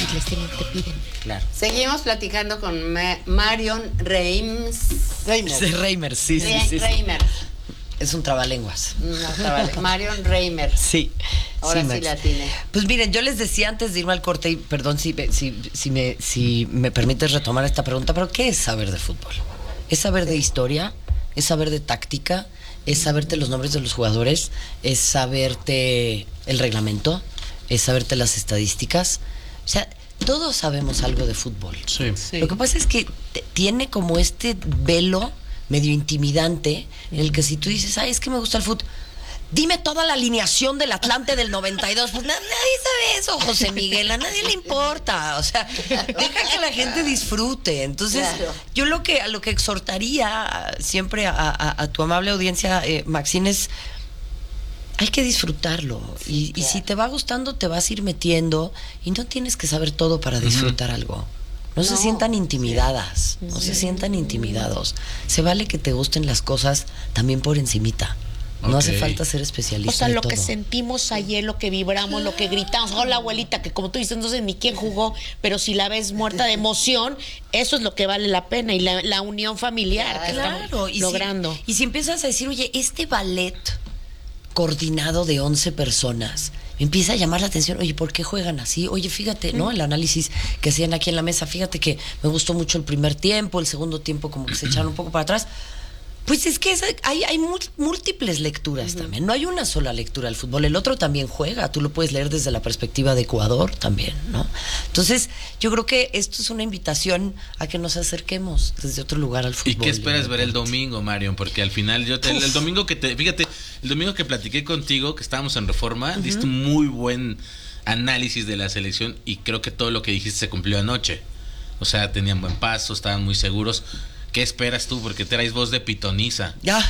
te piden. Claro. Seguimos platicando con Marion Reimers. Reimers, sí. Reimers. Es un trabalenguas. No, Marion Reimers. Sí. Ahora sí la tiene. Pues miren, yo les decía antes de irme al corte, y perdón si me permites retomar esta pregunta, pero ¿qué es saber de fútbol? ¿Es saber de historia? ¿Es saber de táctica? ¿Es saberte los nombres de los jugadores? ¿Es saberte el reglamento? ¿Es saberte las estadísticas? O sea, todos sabemos algo de fútbol. Sí. Lo que pasa es que tiene como este velo medio intimidante en el que si tú dices, ay, es que me gusta el fútbol, dime toda la alineación del Atlante del 92. Pues nadie sabe eso, José Miguel, a nadie le importa. O sea, deja que la gente disfrute. Entonces, claro. Yo a lo que exhortaría siempre a tu amable audiencia, Maxine, es hay que disfrutarlo. Sí, y si te va gustando, te vas a ir metiendo y no tienes que saber todo para disfrutar algo. No se sientan intimidadas, no se sientan intimidados. Se vale que te gusten las cosas también por encimita. No hace falta ser especialista. O sea, de lo todo. que sentimos ayer, lo que vibramos, lo que gritamos. Hola, abuelita, que como tú dices, no sé ni quién jugó, pero si la ves muerta de emoción, eso es lo que vale la pena. Y la unión familiar que estamos logrando. Y si empiezas a decir, oye, este ballet coordinado de 11 personas me empieza a llamar la atención. Oye, ¿por qué juegan así? Oye, fíjate, ¿no? El análisis que hacían aquí en la mesa, fíjate que me gustó mucho el primer tiempo, el segundo tiempo como que se echaron un poco para atrás. Pues es que hay múltiples lecturas también. No hay una sola lectura del fútbol. El otro también juega. Tú lo puedes leer desde la perspectiva de Ecuador también, ¿no? Entonces, yo creo que esto es una invitación a que nos acerquemos desde otro lugar al fútbol. ¿Y qué esperas ver el domingo, Marion? Porque al final el domingo fíjate, el domingo que platiqué contigo, que estábamos en Reforma, diste un muy buen análisis de la selección y creo que todo lo que dijiste se cumplió anoche. O sea, tenían buen paso, estaban muy seguros. ¿Qué esperas tú? Porque traes voz de pitoniza. Ya.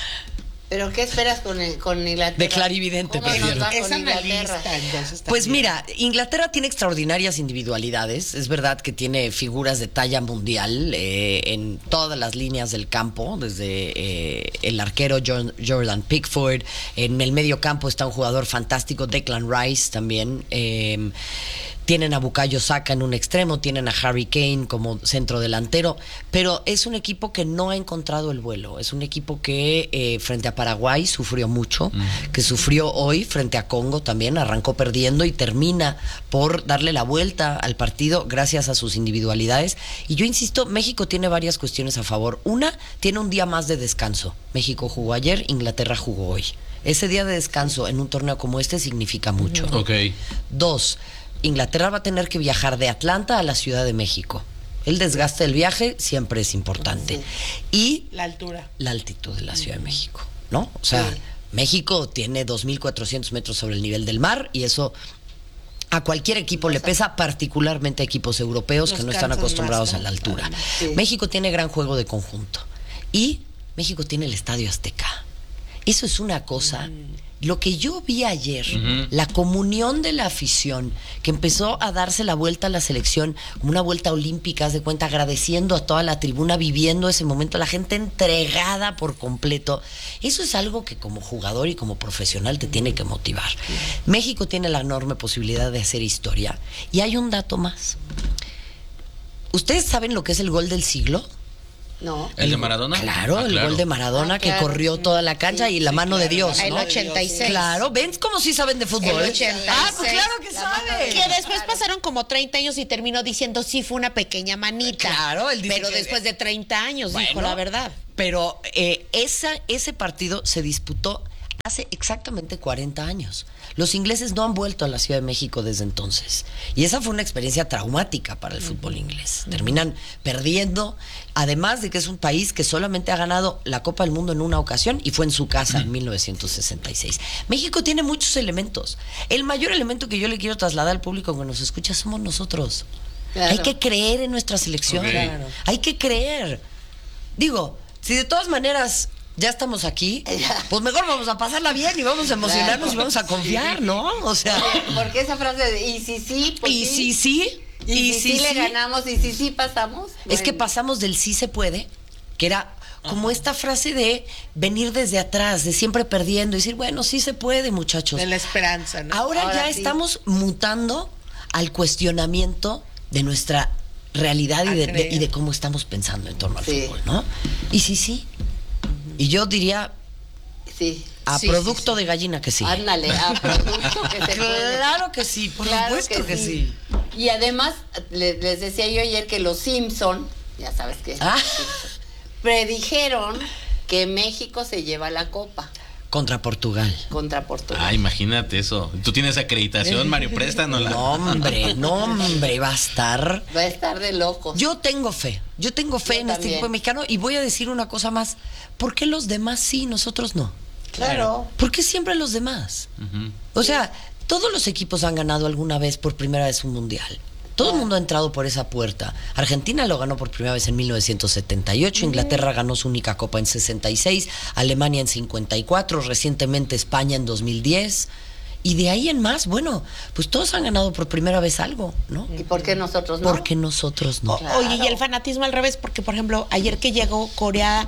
¿Pero qué esperas con Inglaterra? De clarividente, ¿Cómo nos va Es con Inglaterra? analista, entonces, Pues también. mira, Inglaterra tiene extraordinarias individualidades. Es verdad que tiene figuras de talla mundial en todas las líneas del campo, desde el arquero Jordan Pickford. En el medio campo está un jugador fantástico, Declan Rice también. Tienen a Bukayo Saka en un extremo, tienen a Harry Kane como centro delantero, pero es un equipo que no ha encontrado el vuelo. Es un equipo que frente a Paraguay sufrió mucho, que sufrió hoy frente a Congo también, arrancó perdiendo y termina por darle la vuelta al partido gracias a sus individualidades. Y yo insisto, México tiene varias cuestiones a favor. Una, tiene un día más de descanso. México jugó ayer, Inglaterra jugó hoy. Ese día de descanso en un torneo como este significa mucho. Ok. Dos, Inglaterra va a tener que viajar de Atlanta a la Ciudad de México. El desgaste del viaje siempre es importante. Y La altura. la altitud de la Ciudad de México, ¿no? O sea, México tiene 2.400 metros sobre el nivel del mar y eso a cualquier equipo le pesa, particularmente a equipos europeos que no están acostumbrados a la altura. Sí. México tiene gran juego de conjunto y México tiene el Estadio Azteca. Eso es una cosa. Lo que yo vi ayer, la comunión de la afición, que empezó a darse la vuelta a la selección, como una vuelta olímpica, haz de cuenta, agradeciendo a toda la tribuna, viviendo ese momento, la gente entregada por completo. Eso es algo que como jugador y como profesional te tiene que motivar. México tiene la enorme posibilidad de hacer historia. Y hay un dato más. ¿Ustedes saben lo que es el gol del siglo? No. ¿El de Maradona? Claro, Ah, el gol de Maradona que claro. corrió toda la cancha y la mano de Dios, El ¿no? 86. Claro, ¿ven cómo sí saben de fútbol? El 86. Ah, pues claro que saben. Que después pasaron como 30 años y terminó diciendo sí fue una pequeña manita. Claro, él dice pero que- después de 30 años dijo Bueno, la verdad. Pero ese partido se disputó hace exactamente 40 años. Los ingleses no han vuelto a la Ciudad de México desde entonces. Y esa fue una experiencia traumática para el fútbol inglés. Terminan perdiendo, además de que es un país que solamente ha ganado la Copa del Mundo en una ocasión y fue en su casa en 1966. México tiene muchos elementos. El mayor elemento que yo le quiero trasladar al público que nos escucha somos nosotros. Claro. Hay que creer en nuestra selección. Ok. Claro. Hay que creer. Digo, si de todas maneras ya estamos aquí, pues mejor vamos a pasarla bien y vamos a emocionarnos Claro. y vamos a confiar, ¿no? O sea, Porque esa frase de y si sí, pues y si sí, y si le ganamos, y si sí pasamos. es que bueno. pasamos del sí se puede, que era como esta frase de venir desde atrás, de siempre perdiendo, y decir, bueno, sí se puede, muchachos. De la esperanza, ¿no? Ahora ya sí. estamos mutando al cuestionamiento de nuestra realidad y de cómo estamos pensando en torno al fútbol, ¿no? Y sí. Y yo diría... Sí. A producto de gallina que sí. Ándale, a producto que se puede. Claro que sí, por supuesto que sí. Y además, les decía yo ayer que los Simpson, ya sabes que predijeron que México se lleva la copa. Contra Portugal. Ah, imagínate eso. ¿Tú tienes acreditación, Mario? Préstanosla. No, hombre, va a estar... Va a estar de locos. Yo tengo fe en este equipo mexicano y voy a decir una cosa más. ¿Por qué los demás sí, nosotros no? Claro. ¿Por qué siempre los demás? O sea, todos los equipos han ganado alguna vez por primera vez un mundial. Todo el mundo ha entrado por esa puerta. Argentina lo ganó por primera vez en 1978, Inglaterra ganó su única copa en 66, Alemania en 54, recientemente España en 2010. Y de ahí en más, bueno, pues todos han ganado por primera vez algo, ¿no? ¿Y por qué nosotros no? Porque nosotros no. Claro. Oye, y el fanatismo al revés, porque por ejemplo, ayer que llegó Corea,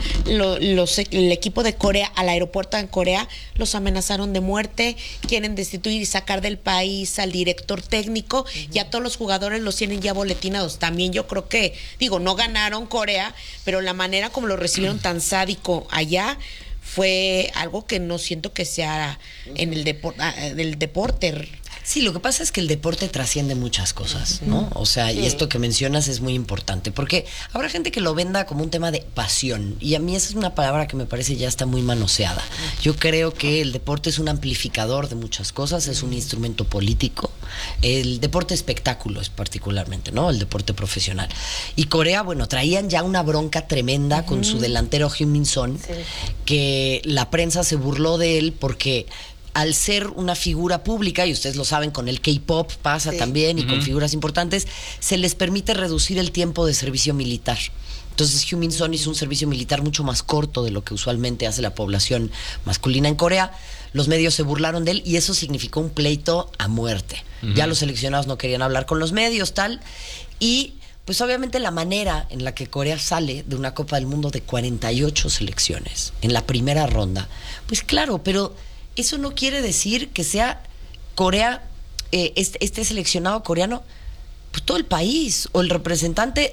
el equipo de Corea al aeropuerto en Corea, los amenazaron de muerte, quieren destituir y sacar del país al director técnico, y a todos los jugadores los tienen ya boletinados. También yo creo que, no ganaron Corea, pero la manera como lo recibieron tan sádico allá, fue algo que no siento que sea en el deporte. Sí, lo que pasa es que el deporte trasciende muchas cosas, ¿no? O sea, y esto que mencionas es muy importante, porque habrá gente que lo venda como un tema de pasión, y a mí esa es una palabra que me parece ya está muy manoseada. Yo creo que el deporte es un amplificador de muchas cosas, es un instrumento político, el deporte espectáculo es particularmente, ¿no? El deporte profesional. Y Corea, bueno, traían ya una bronca tremenda con su delantero Heung-min Son, que la prensa se burló de él porque... al ser una figura pública, y ustedes lo saben, con el K-pop pasa también, y con figuras importantes, se les permite reducir el tiempo de servicio militar. Entonces Heung-min Son hizo un servicio militar mucho más corto de lo que usualmente hace la población masculina en Corea. Los medios se burlaron de él y eso significó un pleito a muerte. Ya los seleccionados no querían hablar con los medios, tal, y pues obviamente la manera en la que Corea sale de una Copa del Mundo de 48 selecciones en la primera ronda, pues claro, pero... eso no quiere decir que sea Corea, este seleccionado coreano, pues todo el país, o el representante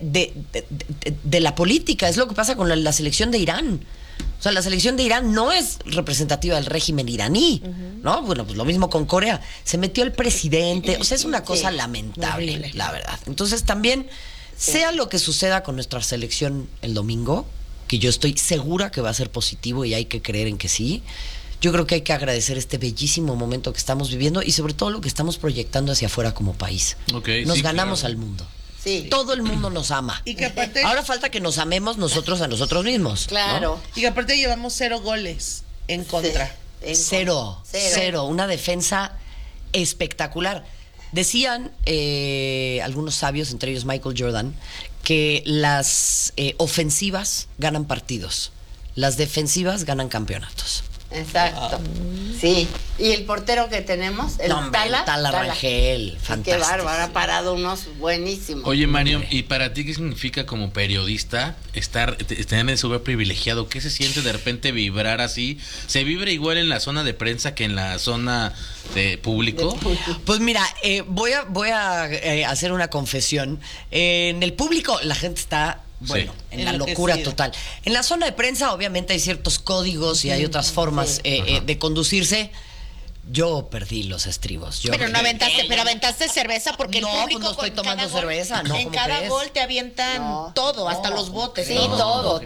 de la política. Es lo que pasa con la selección de Irán. O sea, la selección de Irán no es representativa del régimen iraní, ¿no? Bueno, pues lo mismo con Corea. Se metió el presidente, o sea, es una cosa lamentable, la verdad. Entonces también, sea lo que suceda con nuestra selección el domingo, que yo estoy segura que va a ser positivo y hay que creer en que sí, yo creo que hay que agradecer este bellísimo momento que estamos viviendo y sobre todo lo que estamos proyectando hacia afuera como país. Nos ganamos al mundo. Sí. Todo el mundo nos ama. Y que aparte... ahora falta que nos amemos nosotros a nosotros mismos. Claro. ¿no? Y que aparte llevamos 0 goles en contra. Cero. Una defensa espectacular. Decían algunos sabios, entre ellos Michael Jordan, que las ofensivas ganan partidos, las defensivas ganan campeonatos. Exacto. Sí. Y el portero que tenemos, el Tala Rangel, fantástico. Qué bárbaro, ha parado unos buenísimos. Oye, Mario, ¿y para ti qué significa como periodista estar en ese lugar privilegiado? ¿Qué se siente de repente vibrar así? ¿Se vibra igual en la zona de prensa que en la zona de público? Pues mira, voy a hacer una confesión. En el público la gente está... bueno, en la locura total. En la zona de prensa, obviamente, hay ciertos códigos y hay otras formas de conducirse. Yo perdí los estribos. Pero no aventaste cerveza porque el público... pues no estoy tomando cerveza, ¿no? En cada gol te avientan todo, hasta los botes. Sí, todo.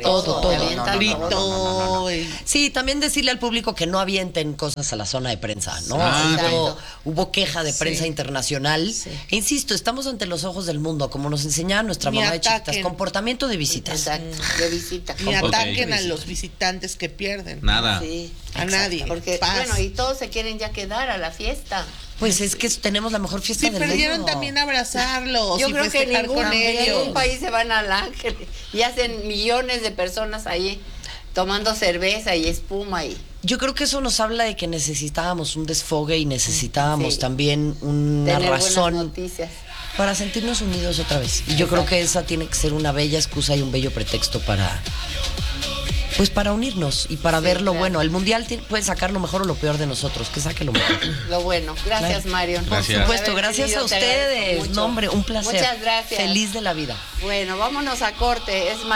Grito. Sí, también decirle al público que no avienten cosas a la zona de prensa, ¿no? Hubo queja de prensa internacional. Sí. E insisto, estamos ante los ojos del mundo, como nos enseñaba nuestra mamá de chiquitas. Comportamiento de visitas. Exacto, de visita. Ni ataquen a los visitantes que pierden. Nada. Sí. A nadie. Porque, bueno, y todos se quieren ya quedar a la fiesta. Pues es que tenemos la mejor fiesta del mundo. Si perdieron, también abrazarlos. Yo creo que en ellos. ningún país se van al Ángel y hacen millones de personas ahí tomando cerveza y espuma. Yo creo que eso nos habla de que necesitábamos un desfogue y necesitábamos también una razón para sentirnos unidos otra vez. Y yo creo que esa tiene que ser una bella excusa y un bello pretexto pues para unirnos y para ver lo claro. bueno. El mundial puede sacar lo mejor o lo peor de nosotros, que saque lo mejor. Lo bueno. Gracias, Claro. Marion. Gracias. Por supuesto, Por haber gracias a venido, te agradezco ustedes. mucho. No, hombre, un placer. Muchas gracias. Feliz de la vida. Bueno, vámonos a corte. Es